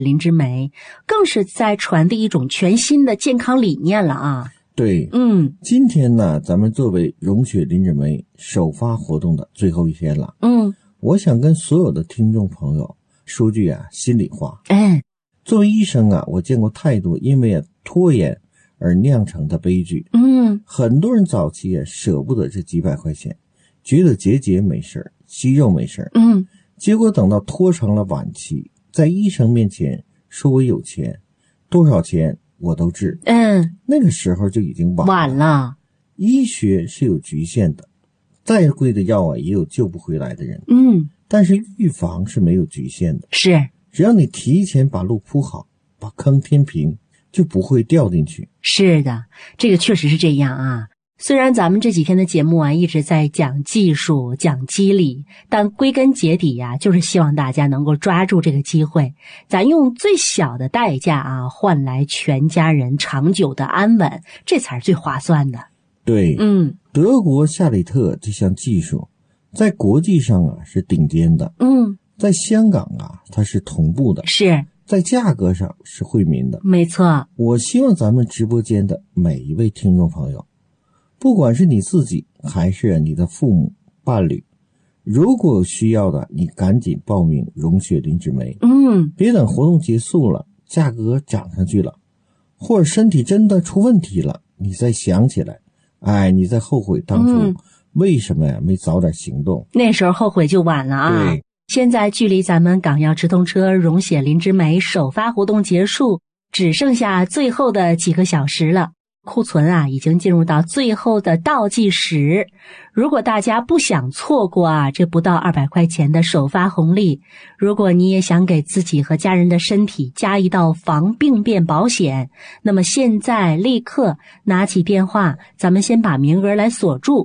林之梅更是在传递一种全新的健康理念了啊。 对，今天呢，咱们作为融雪林之梅首发活动的最后一天了。我想跟所有的听众朋友说句心里话。作为医生我见过太多因为拖延而酿成的悲剧。很多人早期舍不得这几百块钱，觉得节没事，息肉没事。结果等到拖成了晚期，在医生面前说我有钱，多少钱我都治。那个时候就已经晚了。医学是有局限的，再贵的药也有救不回来的人。但是预防是没有局限的。是，只要你提前把路铺好，把坑填平，就不会掉进去。 是的，这个确实是这样啊。虽然咱们这几天的节目一直在讲技术、讲机理，但归根结底就是希望大家能够抓住这个机会，咱用最小的代价换来全家人长久的安稳，这才是最划算的。 对，德国夏里特这项技术在国际上是顶尖的。在香港它是同步的，是在价格上是惠民的。没错，我希望咱们直播间的每一位听众朋友，不管是你自己还是你的父母伴侣，如果有需要的，你赶紧报名融雪林之梅。别等活动结束了，价格涨上去了，或者身体真的出问题了，你再想起来，你再后悔当初为什么没早点行动，那时候后悔就晚了啊。对，现在距离咱们港药直通车融雪林之梅首发活动结束只剩下最后的几个小时了，库存已经进入到最后的倒计时。如果大家不想错过这不到200块钱的首发红利，如果你也想给自己和家人的身体加一道防病变保险，那么现在立刻拿起电话，咱们先把名额来锁住。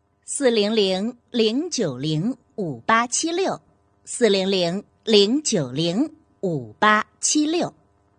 400-090-5876 400-090-5876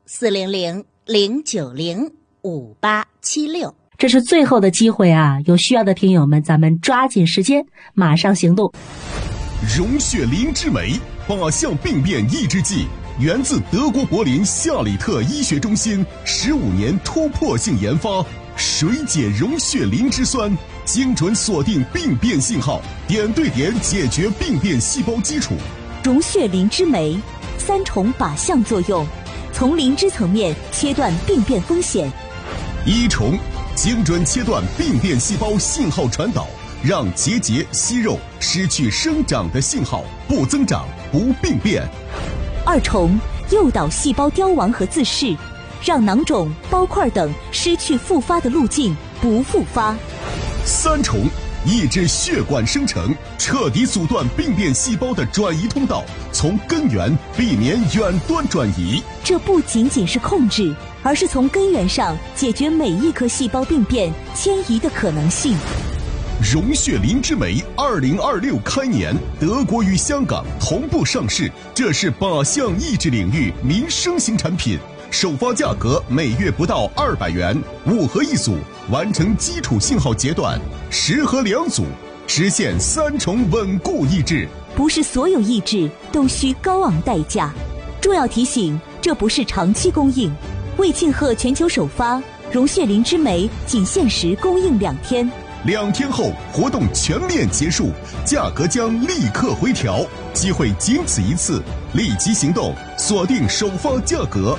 400-090-5876， 这是最后的机会有需要的听友们，咱们抓紧时间，马上行动。 融雪林之梅靶向病变抑制剂，源自德国柏林夏里特医学中心15年突破性研发，水解融血磷脂酸，精准锁定病变信号，点对点解决病变细胞基础。 融血磷之酶3重靶向作用，从磷脂层面切断病变风险。 1重，精准切断病变细胞信号传导，让结节、息肉失去生长的信号，不增长，不病变。 2重，诱导细胞凋亡和自噬，让囊肿、包块等失去复发的路径，不复发。 3重，抑制血管生成，彻底阻断病变细胞的转移通道，从根源避免远端转移。 这不仅仅是控制，而是从根源上解决每一颗细胞病变迁移的可能性。 融血磷之酶2026开年，德国与香港同步上市，这是靶向抑制领域民生型产品，首发价格每月不到200元，5盒1组，完成基础信号截断，10盒2组，实现3重稳固抑制。 不是所有抑制都需高昂代价，重要提醒，这不是长期供应。为庆贺全球首发，融血磷之酶仅限时供应2天。 2天后活动全面结束，价格将立刻回调，机会仅此一次，立即行动，锁定首发价格。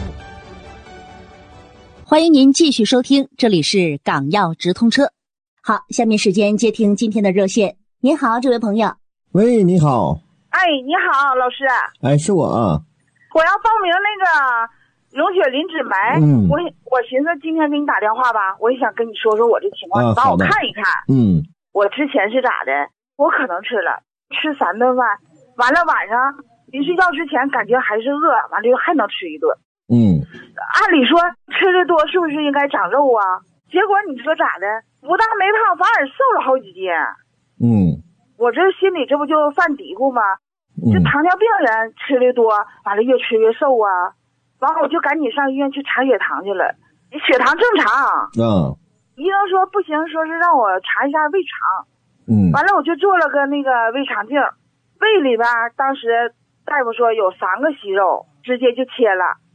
欢迎您继续收听，这里是港药直通车。好，下面时间接听今天的热线。您好，这位朋友。 喂，你好。 哎，你好，老师。 哎，是我啊。 我要报名那个融血磷脂酶。我寻思今天给你打电话吧，我也想跟你说说我这情况，你帮我看一看。我之前是咋的？我可能吃3顿饭，完了晚上临睡觉之前感觉还是饿，完了又还能吃一顿。按理说吃的多是不是应该长肉啊？结果你说咋的？不但没胖，反而瘦了好几斤。我这心里这不就犯嘀咕吗？这糖尿病人吃的多，完了越吃越瘦啊。完了我就赶紧上医院去查血糖去了，血糖正常。医生说不行，说是让我查一下胃肠。完了我就做了个那个胃肠镜，胃里边当时大夫说有3个息肉， 直接就切了。